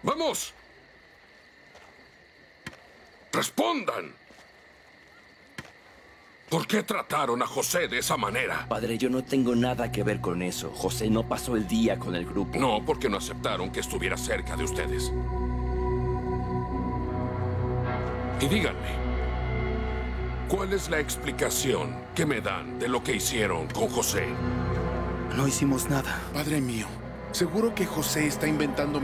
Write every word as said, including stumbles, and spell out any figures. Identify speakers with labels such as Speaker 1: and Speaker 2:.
Speaker 1: ¡Vamos! ¡Respondan! ¿Por qué trataron a José de esa manera?
Speaker 2: Padre, yo no tengo nada que ver con eso. José no pasó el día con el grupo.
Speaker 1: No, porque no aceptaron que estuviera cerca de ustedes. Y díganme, ¿cuál es la explicación que me dan de lo que hicieron con José?
Speaker 3: No hicimos nada.
Speaker 4: Padre mío, seguro que José está inventando